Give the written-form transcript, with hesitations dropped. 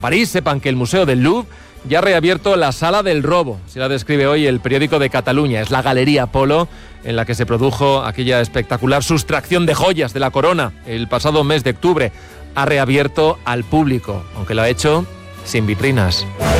París, sepan que el Museo del Louvre ya ha reabierto la Sala del Robo, así la describe hoy el periódico de Cataluña. Es la Galería Polo en la que se produjo aquella espectacular sustracción de joyas de la corona el pasado mes de octubre. Ha reabierto al público, aunque lo ha hecho sin vitrinas.